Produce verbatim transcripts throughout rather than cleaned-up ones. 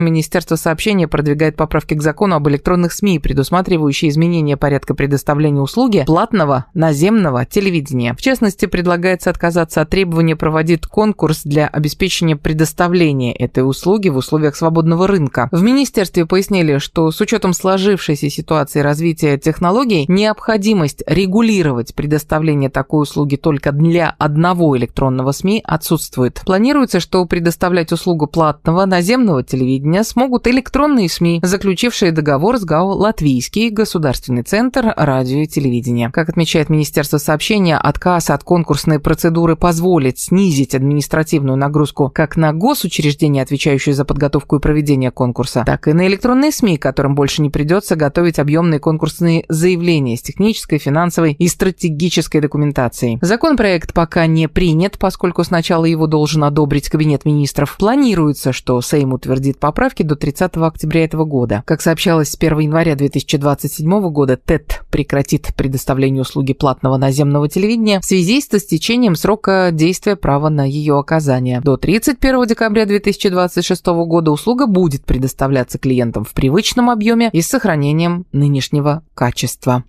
Министерство сообщения продвигает поправки к закону об электронных СМИ, предусматривающие изменение порядка предоставления услуги платного наземного телевидения. В частности, предлагается отказаться от требования проводить конкурс для обеспечения предоставления этой услуги в условиях свободного рынка. В министерстве пояснили, что с учетом сложившейся ситуации развития технологий, необходимость регулировать предоставление такой услуги только для одного электронного СМИ отсутствует. Планируется, что предоставлять услугу платного наземного телевидения смогут электронные СМИ, заключившие договор с ГАО «Латвийский государственный центр радио и телевидения». Как отмечает Министерство сообщения, отказ от конкурсной процедуры позволит снизить административную нагрузку как на госучреждения, отвечающие за подготовку и проведение конкурса, так и на электронные СМИ, которым больше не придется готовить объемные конкурсные заявления с технической, финансовой и стратегической документацией. Законопроект пока не принят, поскольку сначала его должен одобрить Кабинет министров. Планируется, что Сейм утвердит поправки до тридцатого октября этого года. Как сообщалось, с первого января две тысячи двадцать седьмого года ТЭТ прекратит предоставление услуги платного наземного телевидения в связи с истечением срока действия права на ее оказание. До тридцать первого декабря две тысячи двадцать шестого года услуга будет предоставляться клиентам в привычном объеме и с сохранением нынешнего качества.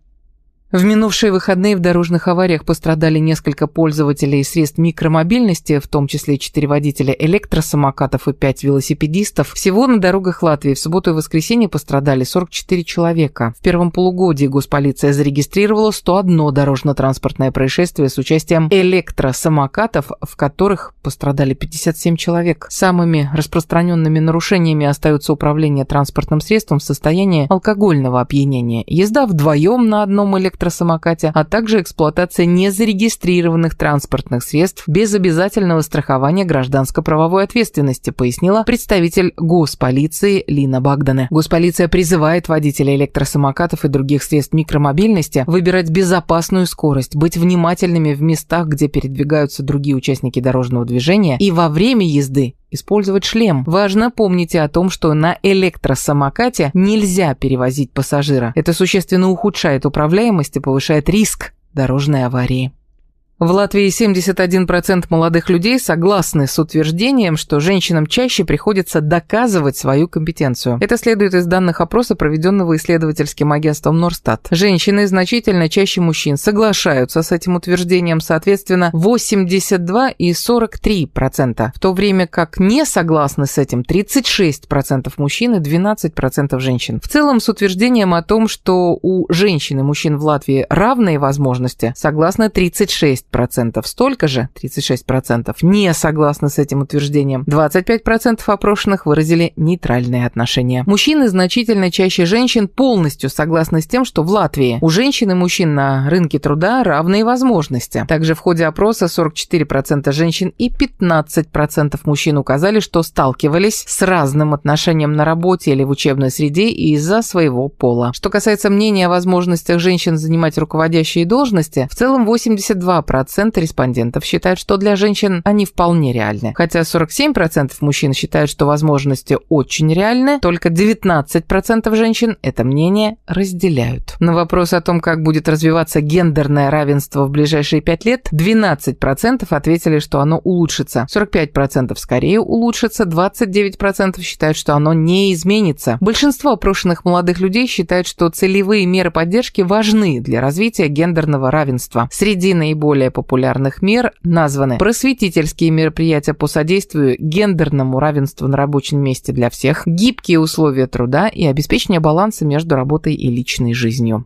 В минувшие выходные в дорожных авариях пострадали несколько пользователей средств микромобильности, в том числе четыре водителя электросамокатов и пять велосипедистов. Всего на дорогах Латвии в субботу и воскресенье пострадали сорок четыре человека. В первом полугодии госполиция зарегистрировала сто одно дорожно-транспортное происшествие с участием электросамокатов, в которых пострадали пятьдесят семь человек. Самыми распространенными нарушениями остаются управление транспортным средством в состоянии алкогольного опьянения, езда вдвоем на одном электросамокате, самокате, а также эксплуатация незарегистрированных транспортных средств без обязательного страхования гражданско-правовой ответственности, пояснила представитель госполиции Лина Багдане. Госполиция призывает водителей электросамокатов и других средств микромобильности выбирать безопасную скорость, быть внимательными в местах, где передвигаются другие участники дорожного движения, и во время езды использовать шлем. Важно помнить о том, что на электросамокате нельзя перевозить пассажира. Это существенно ухудшает управляемость и повышает риск дорожной аварии. В Латвии семьдесят один процент молодых людей согласны с утверждением, что женщинам чаще приходится доказывать свою компетенцию. Это следует из данных опроса, проведенного исследовательским агентством Норстат. Женщины значительно чаще мужчин соглашаются с этим утверждением, соответственно, восемьдесят два и сорок три процента, в то время как не согласны с этим тридцать шесть процентов мужчин и двенадцать процентов женщин. В целом, с утверждением о том, что у женщин и мужчин в Латвии равные возможности, согласны тридцать шесть процентов. Столько же, тридцать шесть процентов, не согласны с этим утверждением. двадцать пять процентов опрошенных выразили нейтральные отношения. Мужчины значительно чаще женщин полностью согласны с тем, что в Латвии у женщин и мужчин на рынке труда равные возможности. Также в ходе опроса сорок четыре процента женщин и пятнадцать процентов мужчин указали, что сталкивались с разным отношением на работе или в учебной среде из-за своего пола. Что касается мнения о возможностях женщин занимать руководящие должности, в целом восемьдесят два процента респондентов считают, что для женщин они вполне реальны. Хотя сорок семь процентов мужчин считают, что возможности очень реальны, только девятнадцать процентов женщин это мнение разделяют. На вопрос о том, как будет развиваться гендерное равенство в ближайшие пять лет, двенадцать процентов ответили, что оно улучшится, сорок пять процентов скорее улучшится, двадцать девять процентов считают, что оно не изменится. Большинство опрошенных молодых людей считают, что целевые меры поддержки важны для развития гендерного равенства. Среди наиболее популярных мер названы просветительские мероприятия по содействию гендерному равенству на рабочем месте для всех, гибкие условия труда и обеспечение баланса между работой и личной жизнью.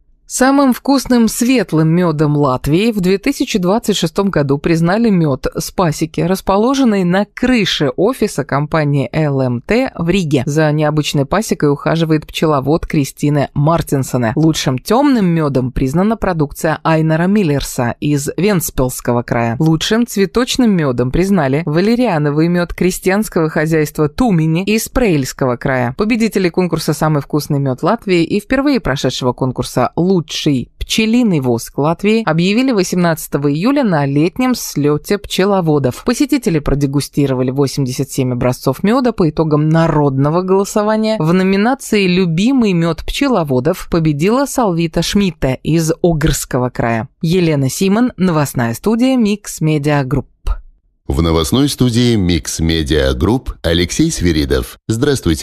Самым вкусным светлым медом Латвии в две тысячи двадцать шестом году признали мед с пасеки, расположенный на крыше офиса компании эл эм тэ в Риге. За необычной пасекой ухаживает пчеловод Кристина Мартинсоне. Лучшим темным медом признана продукция Айнара Миллерса из Вентспилсского края. Лучшим цветочным медом признали валериановый мед крестьянского хозяйства Тумени из Прейльского края. Победители конкурса «Самый вкусный мед Латвии» и впервые прошедшего конкурса «Лучший пчелиный воск Латвии» объявили восемнадцатого июля на летнем слете пчеловодов. Посетители продегустировали восемьдесят семь образцов меда по итогам народного голосования. В номинации «Любимый мед пчеловодов» победила Салвита Шмидте из Огрского края. Елена Симон, новостная студия Микс Медиа Групп. В новостной студии Mix Media Group Алексей Свиридов. Здравствуйте.